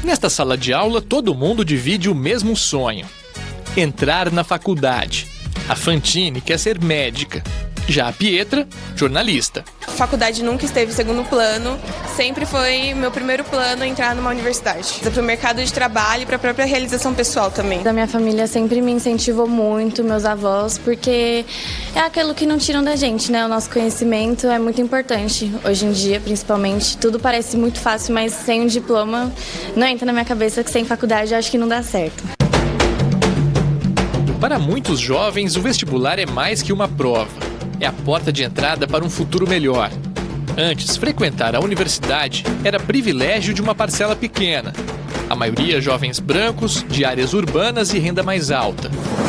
Nesta sala de aula, todo mundo divide o mesmo sonho: entrar na faculdade. A Fantine quer ser médica. Já a Pietra, jornalista. A faculdade nunca esteve em segundo plano, sempre foi meu primeiro plano entrar numa universidade. Para o mercado de trabalho e para a própria realização pessoal também. Da minha família sempre me incentivou muito, meus avós, porque é aquilo que não tiram da gente, né? O nosso conhecimento é muito importante. Hoje em dia, principalmente, tudo parece muito fácil, mas sem um diploma não entra na minha cabeça que sem faculdade eu acho que não dá certo. Para muitos jovens, o vestibular é mais que uma prova. É a porta de entrada para um futuro melhor. Antes, frequentar a universidade era privilégio de uma parcela pequena. A maioria jovens brancos, de áreas urbanas e renda mais alta.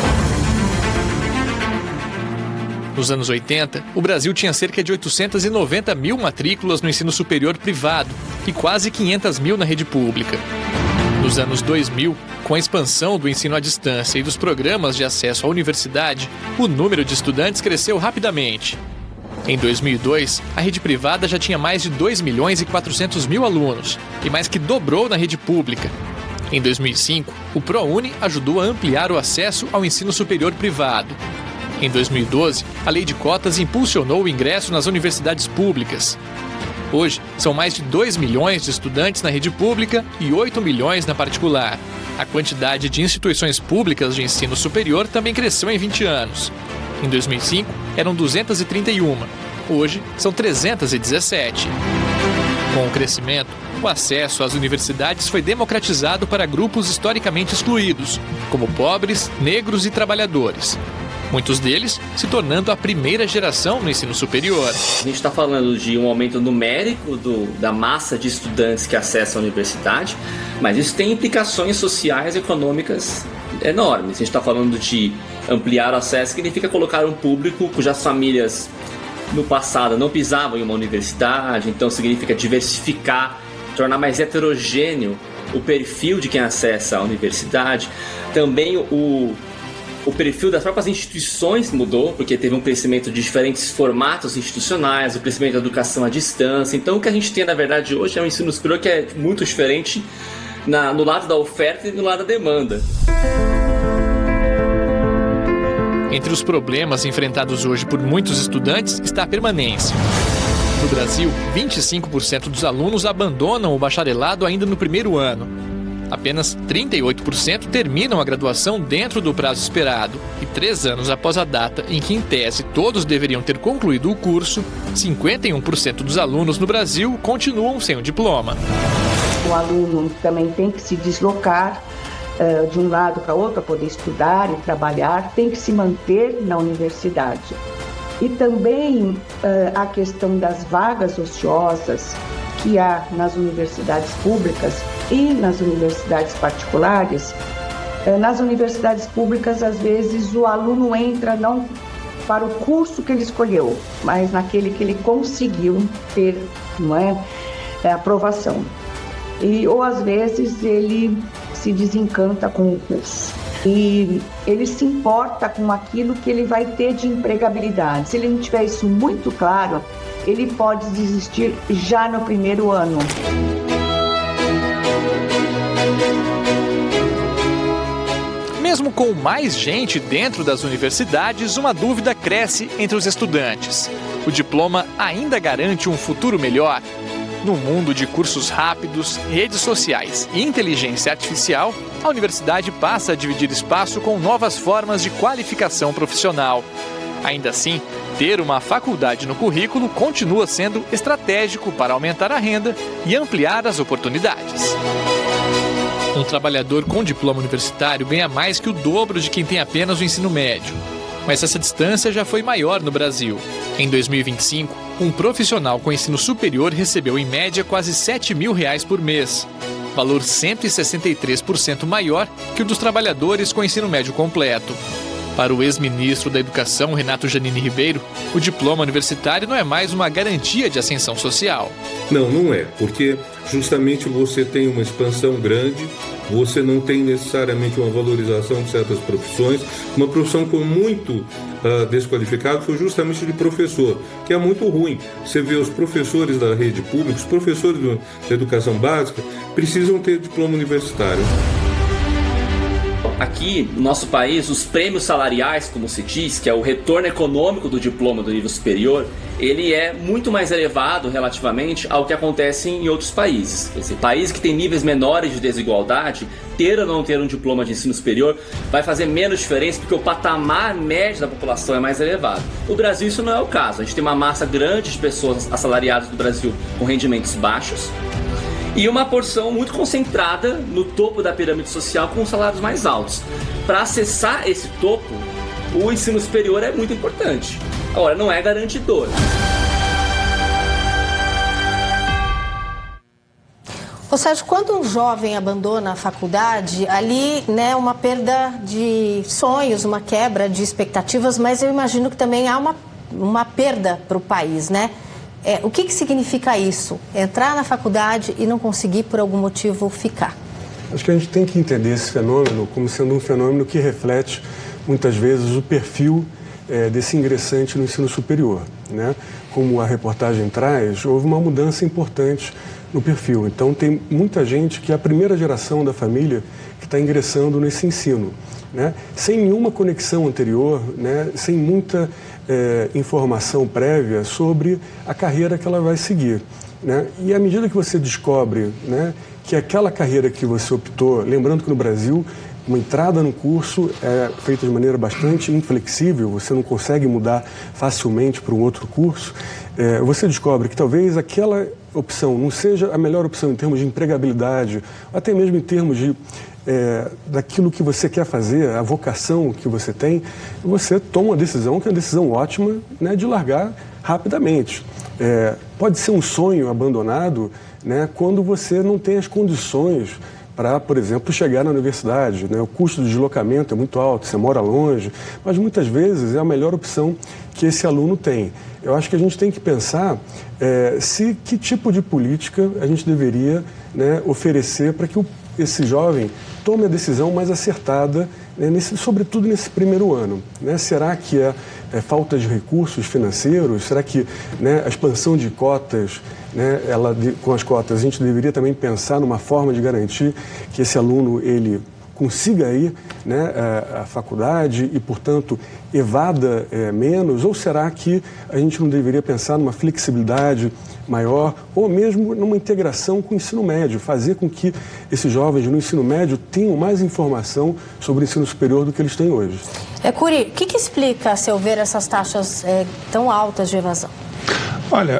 Nos anos 80, o Brasil tinha cerca de 890 mil matrículas no ensino superior privado e quase 500 mil na rede pública. Nos anos 2000, com a expansão do ensino à distância e dos programas de acesso à universidade, o número de estudantes cresceu rapidamente. Em 2002, a rede privada já tinha mais de 2 milhões e 400 mil alunos, e mais que dobrou na rede pública. Em 2005, o ProUni ajudou a ampliar o acesso ao ensino superior privado. Em 2012, a lei de cotas impulsionou o ingresso nas universidades públicas. Hoje, são mais de 2 milhões de estudantes na rede pública e 8 milhões na particular. A quantidade de instituições públicas de ensino superior também cresceu em 20 anos. Em 2005, eram 231. Hoje, são 317. Com o crescimento, o acesso às universidades foi democratizado para grupos historicamente excluídos, como pobres, negros e trabalhadores. Muitos deles se tornando a primeira geração no ensino superior. A gente está falando de um aumento numérico da massa de estudantes que acessam a universidade, mas isso tem implicações sociais e econômicas enormes. A gente está falando de ampliar o acesso, significa colocar um público cujas famílias no passado não pisavam em uma universidade, então significa diversificar, tornar mais heterogêneo o perfil de quem acessa a universidade. Também o perfil das próprias instituições mudou, porque teve um crescimento de diferentes formatos institucionais, o crescimento da educação à distância. Então o que a gente tem, na verdade, hoje é um ensino superior que é muito diferente no lado da oferta e no lado da demanda. Entre os problemas enfrentados hoje por muitos estudantes está a permanência. No Brasil, 25% dos alunos abandonam o bacharelado ainda no primeiro ano. Apenas 38% terminam a graduação dentro do prazo esperado e 3 anos após a data em que, em tese, todos deveriam ter concluído o curso, 51% dos alunos no Brasil continuam sem o diploma. O aluno também tem que se deslocar de um lado para outro para poder estudar e trabalhar, tem que se manter na universidade. E também a questão das vagas ociosas que há nas universidades públicas e nas universidades particulares. Nas universidades públicas, às vezes, o aluno entra não para o curso que ele escolheu, mas naquele que ele conseguiu ter, não é, aprovação. Ou, às vezes, ele se desencanta com o curso. E ele se importa com aquilo que ele vai ter de empregabilidade. Se ele não tiver isso muito claro, ele pode desistir já no primeiro ano. Mesmo com mais gente dentro das universidades, uma dúvida cresce entre os estudantes. O diploma ainda garante um futuro melhor? No mundo de cursos rápidos, redes sociais e inteligência artificial, a universidade passa a dividir espaço com novas formas de qualificação profissional. Ainda assim, ter uma faculdade no currículo continua sendo estratégico para aumentar a renda e ampliar as oportunidades. Um trabalhador com diploma universitário ganha mais que o dobro de quem tem apenas o ensino médio. Mas essa distância já foi maior no Brasil. Em 2025, um profissional com ensino superior recebeu em média quase R$7 mil por mês, valor 163% maior que o dos trabalhadores com ensino médio completo. Para o ex-ministro da Educação, Renato Janine Ribeiro, o diploma universitário não é mais uma garantia de ascensão social. Não é, porque justamente você tem uma expansão grande você não tem necessariamente uma valorização de certas profissões. Uma profissão que foi muito desqualificada foi justamente de professor, que é muito ruim. Você vê os professores da rede pública, os professores da educação básica, precisam ter diploma universitário. Aqui, no nosso país, os prêmios salariais, como se diz, que é o retorno econômico do diploma do nível superior, ele é muito mais elevado relativamente ao que acontece em outros países. Quer dizer, países que têm níveis menores de desigualdade, ter ou não ter um diploma de ensino superior vai fazer menos diferença porque o patamar médio da população é mais elevado. No Brasil isso não é o caso. A gente tem uma massa grande de pessoas assalariadas no Brasil com rendimentos baixos e uma porção muito concentrada no topo da pirâmide social com salários mais altos. Para acessar esse topo, o ensino superior é muito importante. Agora, não é garantidor. Ô Sérgio, quando um jovem abandona a faculdade, ali, né, uma perda de sonhos, uma quebra de expectativas, mas eu imagino que também há uma perda para o país, né? O que significa isso? Entrar na faculdade e não conseguir, por algum motivo, ficar? Acho que a gente tem que entender esse fenômeno como sendo um fenômeno que reflete, muitas vezes, o perfil desse ingressante no ensino superior, né? Como a reportagem traz, houve uma mudança importante no perfil. Então, tem muita gente que é a primeira geração da família que está ingressando nesse ensino, né? Sem nenhuma conexão anterior, né? Sem muita informação prévia sobre a carreira que ela vai seguir, né? E à medida que você descobre, né, que aquela carreira que você optou, lembrando que no Brasil uma entrada no curso é feita de maneira bastante inflexível, você não consegue mudar facilmente para um outro curso, você descobre que talvez aquela opção não seja a melhor opção em termos de empregabilidade, até mesmo em termos de daquilo que você quer fazer, a vocação que você tem, você toma uma decisão que é uma decisão ótima, né, de largar rapidamente. Pode ser um sonho abandonado, né, quando você não tem as condições para, por exemplo, chegar na universidade, né? O custo do deslocamento é muito alto, você mora longe, mas muitas vezes é a melhor opção que esse aluno tem. Eu acho que a gente tem que pensar que tipo de política a gente deveria, né, oferecer para que esse jovem tome a decisão mais acertada, né, sobretudo nesse primeiro ano, né? Será que é falta de recursos financeiros? Será que, né, a expansão de cotas, né, com as cotas, a gente deveria também pensar numa forma de garantir que esse aluno ele consiga ir, né, à faculdade e, portanto, evada menos? Ou será que a gente não deveria pensar numa flexibilidade maior ou mesmo numa integração com o ensino médio, fazer com que esses jovens no ensino médio tenham mais informação sobre o ensino superior do que eles têm hoje? Curi, o que explica, a seu ver, essas taxas tão altas de evasão? Olha,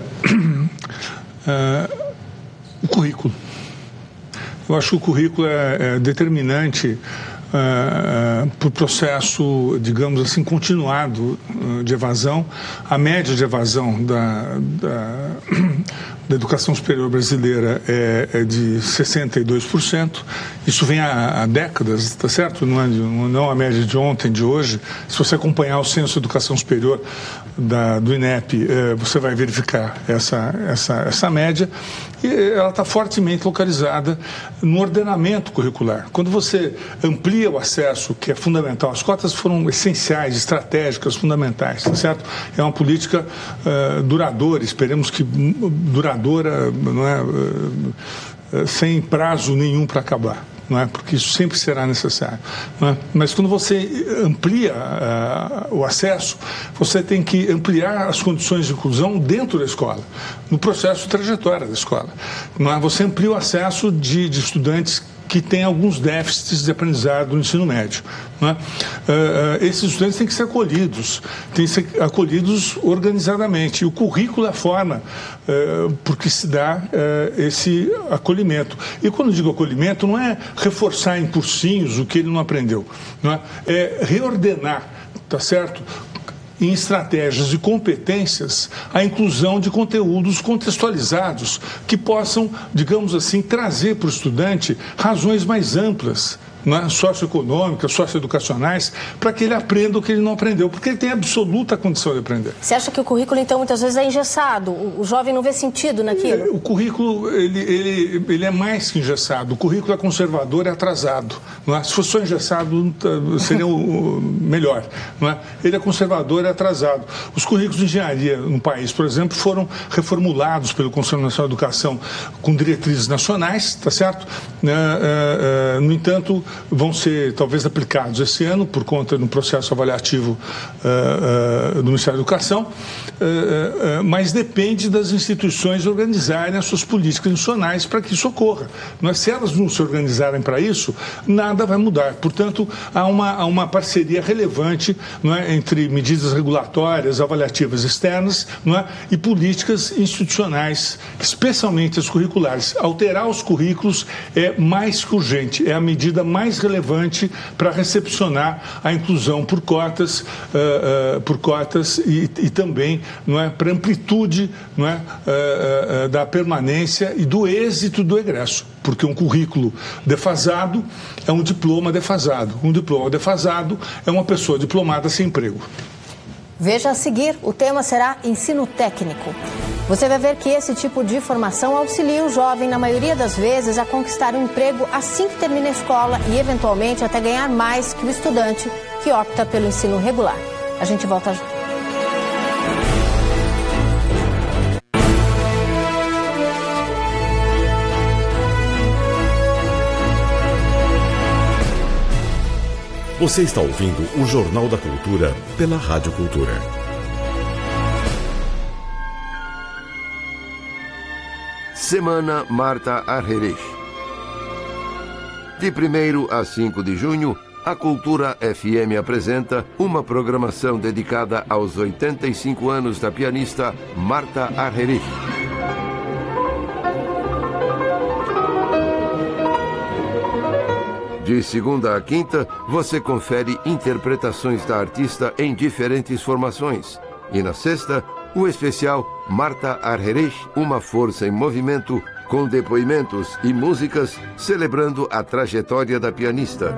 o currículo. Eu acho que o currículo é determinante para o processo, digamos assim, continuado de evasão. A média de evasão da educação superior brasileira é de 62%. Isso vem há décadas, está certo? Não a média de ontem, de hoje. Se você acompanhar o Censo de Educação Superior do INEP, você vai verificar essa média. E ela está fortemente localizada no ordenamento curricular. Quando você amplia o acesso, que é fundamental, as cotas foram essenciais, estratégicas, fundamentais, tá certo? É uma política duradoura, esperemos que duradoura, não é, sem prazo nenhum para acabar. Não é? Porque isso sempre será necessário. Não é? Mas quando você amplia o acesso, você tem que ampliar as condições de inclusão dentro da escola, no processo de trajetória da escola. Não é? Você amplia o acesso de estudantes que têm alguns déficits de aprendizado no ensino médio. Não é? Esses estudantes têm que ser acolhidos organizadamente. E o currículo é a forma por que se dá esse acolhimento. E quando digo acolhimento, não é reforçar em cursinhos o que ele não aprendeu. Não é? É reordenar, tá certo? Em estratégias e competências, a inclusão de conteúdos contextualizados que possam, digamos assim, trazer para o estudante razões mais amplas, né, socioeconômicas, socioeducacionais, para que ele aprenda o que ele não aprendeu, porque ele tem absoluta condição de aprender. Você acha que o currículo, então, muitas vezes é engessado? O jovem não vê sentido naquilo? O currículo, ele é mais que engessado. O currículo é conservador e atrasado. Não é? Se fosse só engessado, seria o melhor. Não é? Ele é conservador e atrasado. Os currículos de engenharia no país, por exemplo, foram reformulados pelo Conselho Nacional de Educação com diretrizes nacionais, tá certo? No entanto, vão ser talvez aplicados esse ano por conta do processo avaliativo do Ministério da Educação, mas depende das instituições organizarem as suas políticas nacionais para que isso ocorra. Se elas não se organizarem para isso, nada vai mudar. Portanto, há uma parceria relevante, não é, entre medidas regulatórias, avaliativas externas, não é, e políticas institucionais, especialmente as curriculares. Alterar os currículos é mais que urgente, é a medida mais relevante para recepcionar a inclusão por cotas e também, não é, para amplitude, não é, da permanência e do êxito do egresso, porque um currículo defasado é um diploma defasado. Um diploma defasado é uma pessoa diplomada sem emprego. Veja a seguir, o tema será ensino técnico. Você vai ver que esse tipo de formação auxilia o jovem, na maioria das vezes, a conquistar um emprego assim que termina a escola e, eventualmente, até ganhar mais que o estudante que opta pelo ensino regular. A gente volta já. Você está ouvindo o Jornal da Cultura pela Rádio Cultura. Semana Marta Argerich. De 1º a 5 de junho, a Cultura FM apresenta uma programação dedicada aos 85 anos da pianista Marta Argerich. De segunda a quinta, você confere interpretações da artista em diferentes formações. E na sexta, o especial Marta Argerich, uma força em movimento, com depoimentos e músicas celebrando a trajetória da pianista.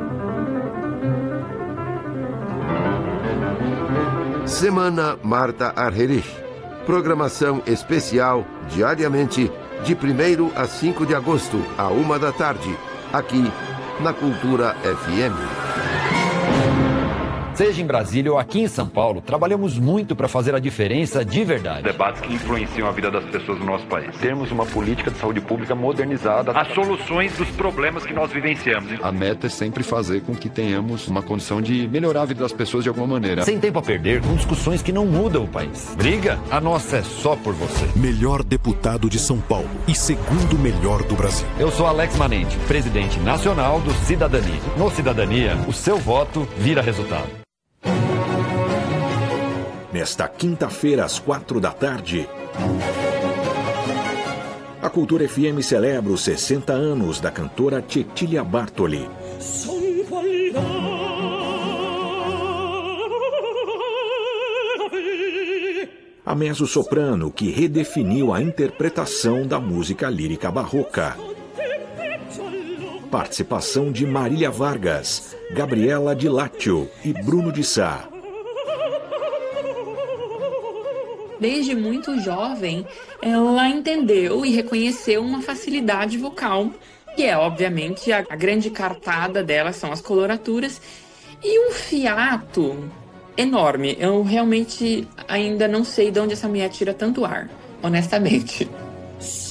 Semana Marta Argerich. Programação especial diariamente de 1º a 5 de agosto, à 1 da tarde, aqui na Cultura FM. Seja em Brasília ou aqui em São Paulo, trabalhamos muito para fazer a diferença de verdade. Debates que influenciam a vida das pessoas no nosso país. Termos uma política de saúde pública modernizada. As soluções dos problemas que nós vivenciamos. A meta é sempre fazer com que tenhamos uma condição de melhorar a vida das pessoas de alguma maneira. Sem tempo a perder com discussões que não mudam o país. Briga? A nossa é só por você. Melhor deputado de São Paulo e segundo melhor do Brasil. Eu sou Alex Manente, presidente nacional do Cidadania. No Cidadania, o seu voto vira resultado. Nesta quinta-feira, às 4 da tarde, a Cultura FM celebra os 60 anos da cantora Cecilia Bartoli. A mezzo-soprano que redefiniu a interpretação da música lírica barroca. Participação de Marília Vargas, Gabriela Di Laccio e Bruno de Sá. Desde muito jovem, ela entendeu e reconheceu uma facilidade vocal, que é, obviamente, a grande cartada dela são as coloraturas, e um fiato enorme. Eu realmente ainda não sei de onde essa mulher tira tanto ar, honestamente.